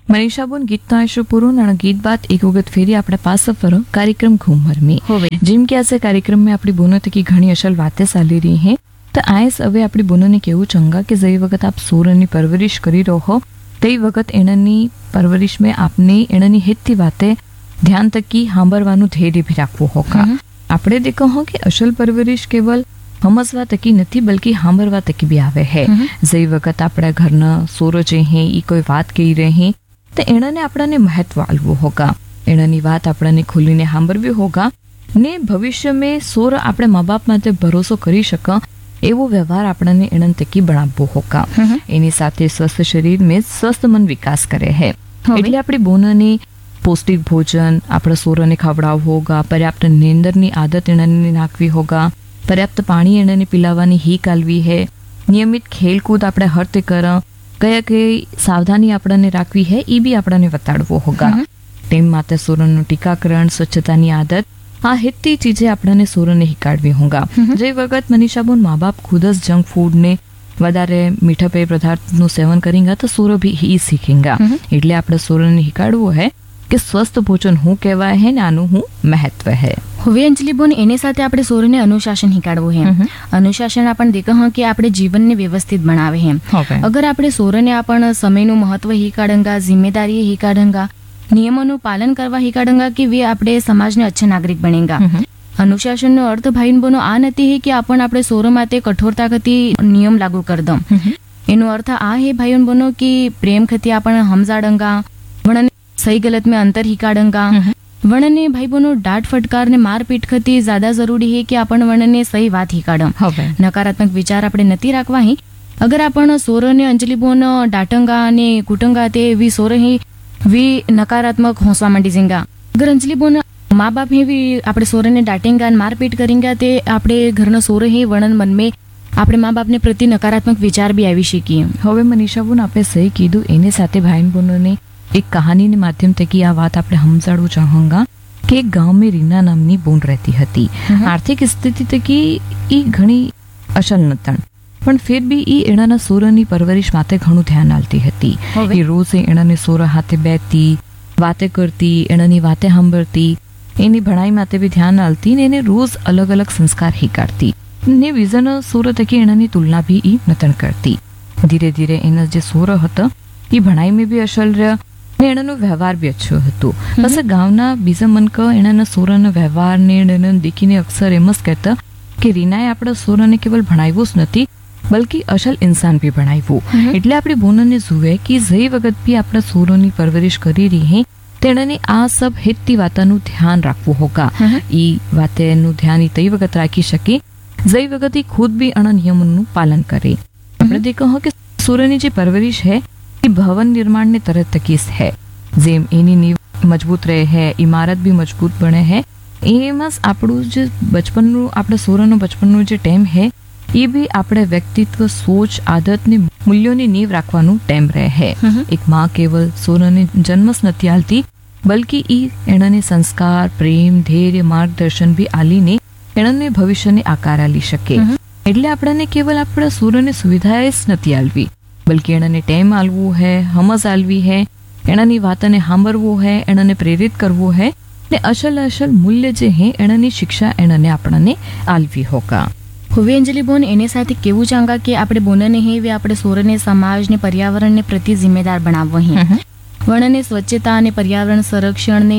Manisha bone गीत तो आशो पूरो गीत बात एक वक्त फेरी अपने पास फरो कार्यक्रम घूमर में होवे जिम के आसे कार्यक्रम में अपनी बोनो तक घणी असल बातें चाली रही हैं तो आयस हवे अपनी बोनो ने केवू चंगा कि जई वक्त आप सोरनी परवरिश करी रहो हो ते वक्त एणनी परवरिश में आपने एणनी हितती बातें ध्यान तकी सांभळवानुं धैर्य भी राखवुं होगा। आपणे देखो हो कि असल परवरिश केवल समझवा तकी नहीं बल्कि सांभळवा तकी भी आवे है। जई वक्त आपड़ा घरना सोरो जे हैं ई कोई बात कही रहे हैं तो एणाने आपणाने महत्व आलवुं होगा, एणानी बात आपणाने खुलीने सांभळवी होगा ने भविष्य में सोर आपणे माँ बाप माटे भरोसो करी शके एवो व्यवहार आपणाने एणन तकी बनाववो होगा। एनी साथे स्वस्थ शरीर में स्वस्थ मन विकास करे है। એટલે આપણી બોનને પૌષ્ટિક ભોજન આપણા સોરને ખવડાવવું હોગા, पर्याप्त નીંદરની આદત એણે નાખવી હોગા, पर्याप्त पानी एणे पिलावानी ही कालवी है, नियमित खेलकूद आपणे हरते कर कया कई सावधानी आपणे राखवी है ई भी आपणे बताड़वो होगा। टेम माते सोरनु टीकाकरण स्वच्छतानी आदत आ हितती चीजें आपणे सोरने हिकाड़वी होगा। जे वक्त मनीषा बोन माँ बाप खुद ज जंक फूड ने वधारे मीठा पेय पदार्थનું સેવન करेंगे तो सोरो भी ही सीखेगा। એટલે આપણે સોરને हिकाड़वो है कि स्वस्थ भोजन हूँ कहेवाय है ने आनु हूँ महत्व है। હવે અંજલિ બોન એની સાથે આપણે સોરને અનુશાસન હિકાડવું હે। અનુશાસન આપણ દેખ હ કે આપણે જીવનને વ્યવસ્થિત બનાવે હે। અગર આપણે સોરને આપણ સમયનું મહત્વ હિકાડંગા, જિમ્મેદારી હિકાડંગા, નિયમોનું પાલન કરવા હિકાડંગા કે વે આપણે સમાજને અચ્છા નાગરિક બનેગા। અનુશાસનનો અર્થ ભાઈ બોનો આ નથી હે કે આપણ આપણે સોર માટે કઠોરતા ખતી નિયમ લાગુ કર દમ। એનો અર્થ આ હે ભાઈ બોનો કે પ્રેમ ખતી આપણ સમજાડંગા, વણને सही गलत में अंतर हिकाडंगा, वणने भाई बोनो डांट फटकार ने मारपीट खती ज्यादा जरूरी है कि आपण वणने सही बात हिकाडम। नकारात्मक विचार आपणे नती राखवा ही। अगर आपण सोर ने अंजलि बोन डाटंगा ने कुटंगा ते वी सोर ही वी नकारात्मक होसवा मंडी जेंगा। अगर अंजलि बोन माँ बाप ही भी आपणे सोर ने डाटेंगा ने मारपीट करेंगे ते आपणे घरनो सोर ही वणन मन में આપણે મા બાપને પ્રતિ નકારાત્મક વિચાર બી આવી શકીએ। હવે મનીષા બોન આપણે સહી કીધું એની સાથે ભાઈ બોનોને एक कहानी ने माध्यम थकी आ बात आपणे समझाड़ू चाहूंगा कि एक गांव में रीना नामनी बोन रहती हती। आर्थिक स्थिति थकी ई घणी असल नतण पण फिर भी ई एणाना सोरनी परवरिश माटे घणुं ध्यान आलती हती। ई रोज एणाने सोर हाथे बेती, वाते करती, एणानी वाते सांभळती, एनी भणाई माटे भी ध्यान आलती ने एने रोज अलग अलग संस्कार हिकाड़ती ने बीजाना सोर थकी एणानी तुलना भी ई नतण करती। धीरे धीरे एना जे सोर हतो ई भणाई में भी असल रह्या ने एनानो व्यवहार भी अच्छो हतो। बस गांवना बीजा मनक एनाना सोरानो व्यवहार ने एनाने देखीने अक्सर एम ज कहेता कि रीनाए आपड़ा सोराने केवल भणाव्यो ज नथी बल्कि असल इंसान भी भणाव्यो। એટલે આપણી બોનને જુએ કે જે વખત બી આપણા સોરોની પરવરિશ કરી રહી હે તેણે આ सब हितती वाताનું ध्यान રાખવું હોગા। ई वातेનું ध्यान ई तई वखत राखी શકે જે वखत ई खुद भी अण नियमोનું पालन करे। આપણે देखो हो कि सोरनी जे परवरिश है भवन निर्माण ने तरह तकीस है। जेम एनी नींव मजबूत रहे है, इमारत भी मजबूत बने है। एमस आपणु जे बचपननु आपणे सोरनो बचपननु जे टेम है ये भी आपणे व्यक्तित्व, सोच, आदत ने मूल्यों ने नींव राखवानु टेम रहे है। एक माँ केवल सोरने जन्मस नथी आलती बल्कि ई एणाने संस्कार, प्रेम, धैर्य, मार्गदर्शन भी आलीने एणाने भविष्यने आकार आली शके। એટલે આપણને કેવલ આપણા સોરને સુવિધાએ જ નથી આલવી बल्कि एणाने टेम आलवू है, हमज आलवी है, एणानी वातने सांभळवू है, एणाने प्रेरित करवू है ने असल मूल्य जे है एणानी शिक्षा एणाने आपणाने आलवी होगा। હવે અંજલિ બોન એની સાથે કેવું ચાંગા કે આપણે બોનને હે વે આપણે સોરને સમાજને પર્યાવરણને પ્રતિ જિમ્મેદાર બનાવવો હે। વણને સ્વચ્છતા અને પર્યાવરણ સંરક્ષણને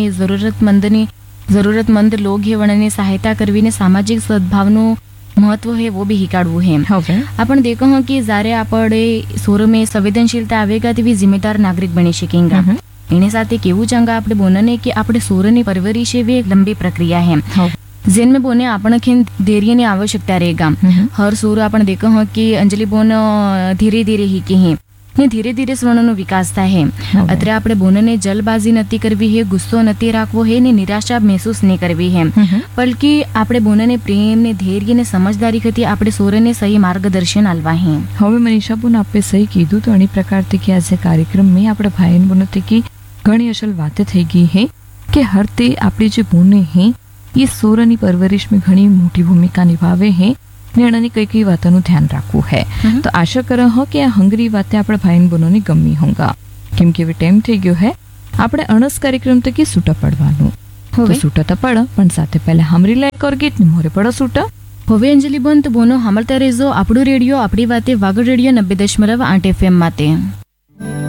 જરૂરતમંદ લોગ હે વણને સહાયતા કરવીને સામાજિક સદભાવનો महत्व है वो भी हिकाड़वू है। अपन देखो हो कि जारे आपणे सोर में संवेदनशीलता आवेगा तो भी जिम्मेदार नागरिक बनी सकेंगे। एने साथे केवू चांगा आपणे बोनने कि आपणे सोरनी परवरिश वे एक लंबी प्रक्रिया है जिनमें बोने आपण खिन धैर्य की आवश्यकता रहेगा। हर सोर अपन देखो हो कि अंजलि बोन धीरे धीरे ही के हैं ने धीरे धीरे स्वर्णनो विकास था है। अत्रे आपणे बोनने जल्दबाजी नती करवी है, गुस्सो नती राखवो है ने निराशा महसूस नहीं करवी है बल्कि आपणे बोनने प्रेम ने धैर्य ने समझदारी खती आपणे सोरने सही मार्गदर्शन आलवा है। હવે મનીષા બોન આપે સહી કીધું તો અણી પ્રકારથી કે આજે કાર્યક્રમ में આપણે ભાઈ બોનથી की ઘણી અસલ વાતે થઈ ગઈ है कि हर ते आपणी जे बोने है ये सोरनी परवरिश में घणी मोटी भूमिका निभावे है ने कई वातों ध्यान राखवू है। तो आशा कर हो कि आ हंगरी बातें अपने भाई बहनों ने गमी होगा। કેમ કે હવે ટાઈમ થઈ ગયો હે આપણે અણસ કાર્યક્રમ તકી છૂટા પડવાનું. તો છૂટા તો પડ પણ સાથે પહેલા હમરી લાયક ઓર ગીત ને મોરે પડો છૂટા. હવે અંજલિ બંધ બોનો સાંભળતા રહેજો આપણું રેડિયો આપણી વાતે વાગડ રેડિયો 90.8 FM માટે.